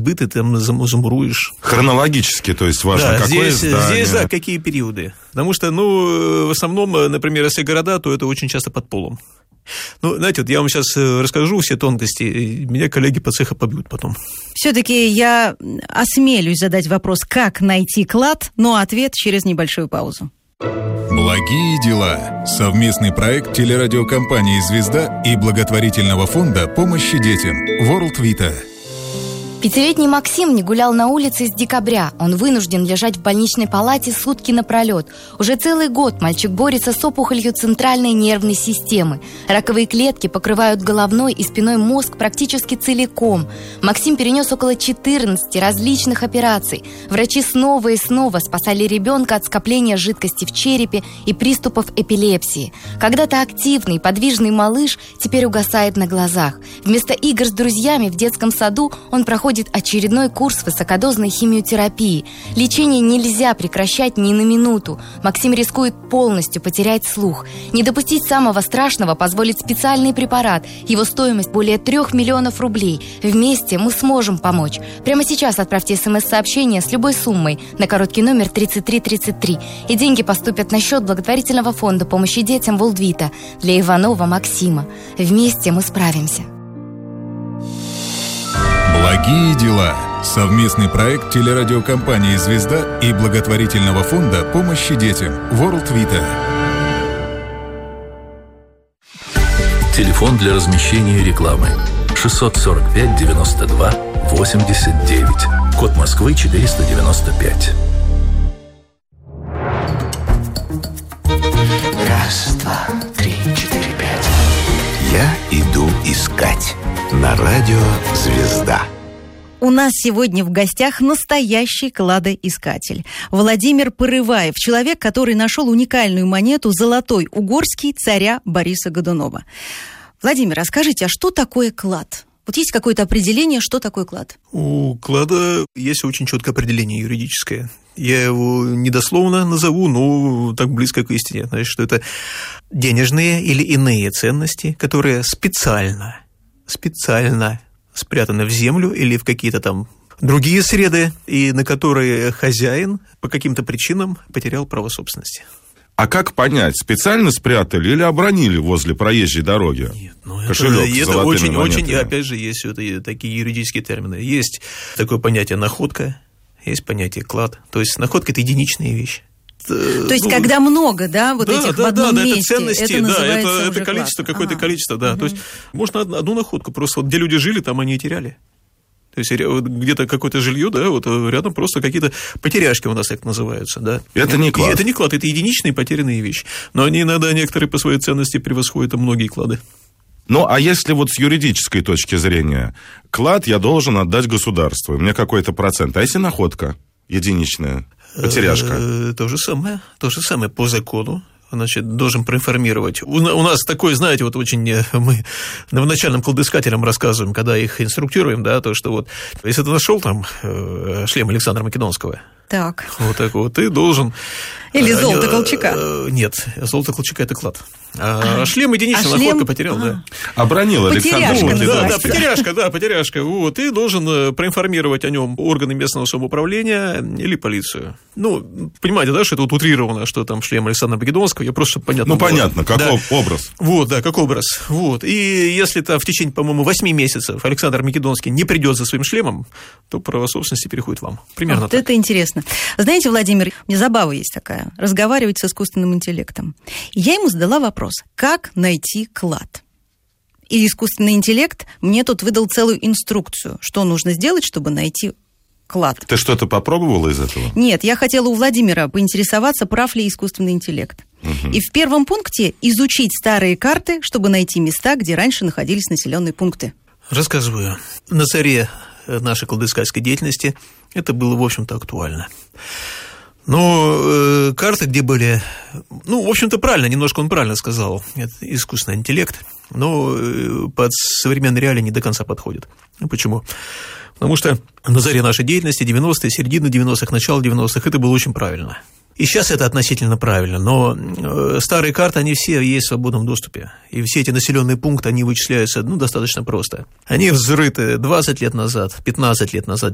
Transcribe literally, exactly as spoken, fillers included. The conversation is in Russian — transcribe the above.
сбыт, и там замуруешь. Хронологически, то есть важно, да, какое здесь, здание. Здесь, да, какие периоды. Потому что, ну, в основном, например, если города, то это очень часто под полом. Ну, знаете, вот я вам сейчас расскажу все тонкости, и меня коллеги по цеху побьют потом. Все-таки я осмелюсь задать вопрос, как найти клад, но ответ через небольшую паузу. Благие дела. Совместный проект телерадиокомпании «Звезда» и благотворительного фонда помощи детям World Vita. Пятилетний Максим не гулял на улице с декабря. Он вынужден лежать в больничной палате сутки напролет. Уже целый год мальчик борется с опухолью центральной нервной системы. Раковые клетки покрывают головной и спиной мозг практически целиком. Максим перенес около четырнадцати различных операций. Врачи снова и снова спасали ребенка от скопления жидкости в черепе и приступов эпилепсии. Когда-то активный, подвижный малыш теперь угасает на глазах. Вместо игр с друзьями в детском саду он проходит очередной курс высокодозной химиотерапии. Лечение нельзя прекращать ни на минуту. Максим рискует полностью потерять слух. Не допустить самого страшного позволит специальный препарат. Его стоимость более трех миллионов рублей. Вместе мы сможем помочь. Прямо сейчас отправьте смс-сообщение с любой суммой на короткий номер тридцать три тридцать три. И деньги поступят на счет благотворительного фонда помощи детям World Vita для Иванова Максима. Вместе мы справимся. Благие дела. Совместный проект телерадиокомпании «Звезда» и благотворительного фонда помощи детям World Vita. Телефон для размещения рекламы шестьсот сорок пять девяносто два восемьдесят девять. Код Москвы четыреста девяносто пять. Раз, два, три, четыре, пять. Я иду искать. На радио «Звезда». У нас сегодня в гостях настоящий кладоискатель. Владимир Порываев, человек, который нашел уникальную монету «Золотой Угорский» царя Бориса Годунова. Владимир, а скажите, а что такое клад? Вот есть какое-то определение, что такое клад? У клада есть очень четкое определение юридическое. Я его недословно назову, но так близко к истине. Значит, что это денежные или иные ценности, которые специально, специально спрятаны в землю или в какие-то там другие среды, и на которые хозяин по каким-то причинам потерял право собственности. А как понять, специально спрятали или обронили возле проезжей дороги? Нет, ну кошелек это, с это очень, монетами. очень, опять же, есть вот такие юридические термины. Есть такое понятие находка, есть понятие клад. То есть находка – это единичная вещь. То есть, ну, когда много, да, вот да, этих да, в одном да, месте, это ценности, это да, это, называется это количество, клад. какое-то ага. количество, да. Угу. То есть, можно одну, одну находку, просто вот где люди жили, там они и теряли. То есть, где-то какое-то жилье, да, вот рядом просто какие-то потеряшки у нас так называются, да. Это не клад. И это не клад, это единичные потерянные вещи. Но они иногда некоторые по своей ценности превосходят многие клады. Ну, а если вот с юридической точки зрения, клад я должен отдать государству, у меня какой-то процент, а если находка единичная? Потеряшка. То же самое, то же самое по закону. Значит, должен проинформировать. У нас такое, знаете, вот очень мы новоначальным кладоискателям рассказываем, когда их инструктируем, да, то, что вот, если ты нашел там шлем Александра Македонского, так. Вот так вот, ты должен... Или золото Колчака. Нет, золото Колчака – это клад. А, а шлем единичный, а находка потерял, ага. да. Обронил Александр Македонский. Да, да, потеряшка, да, потеряшка. Вот, ты должен проинформировать о нем органы местного самоуправления или полицию. Ну, понимаете, да, что это вот утрировано, что там шлем Александра Македонского, я просто, чтобы понятно Ну, было. понятно, как да. образ. Вот, да, как образ. Вот. И если там в течение, по-моему, восьми месяцев Александр Македонский не придет за своим шлемом, то право собственности переходит вам. Примерно вот так. Это интересно. Знаете, Владимир, у меня забава есть такая, разговаривать с искусственным интеллектом. Я ему задала вопрос, как найти клад? И искусственный интеллект мне тут выдал целую инструкцию, что нужно сделать, чтобы найти клад. Ты что-то попробовала из этого? Нет, я хотела у Владимира поинтересоваться, прав ли искусственный интеллект. Угу. И в первом пункте изучить старые карты, чтобы найти места, где раньше находились населенные пункты. Рассказываю. На заре нашей кладоискательской деятельности это было, в общем-то, актуально. Но э, карты, где были... Ну, в общем-то, правильно, немножко он правильно сказал. Это искусственный интеллект, но э, под современные реалии не до конца подходит. Почему? Потому что на заре нашей деятельности, девяностые, середина девяностых, начало девяностых, это было очень правильно. И сейчас это относительно правильно, но э, старые карты, они все есть в свободном доступе. И все эти населенные пункты, они вычисляются, ну, достаточно просто. Они взрыты двадцать лет назад, пятнадцать лет назад,